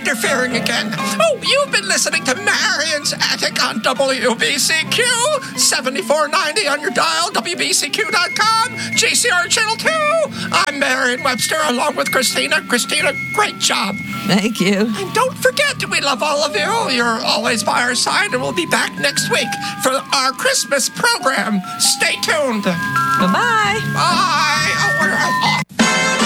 interfering again. Oh, you've been listening to Marion's Attic on WBCQ, 7490 on your dial, WBCQ.com, GCR Channel 2. I'm Marion Webster along with Christina. Christina, great job. Thank you. And don't forget, we love all of you. You're always by our side, and we'll be back next week for our Christmas program. Stay tuned. Bye-bye. Bye. Oh, we're off.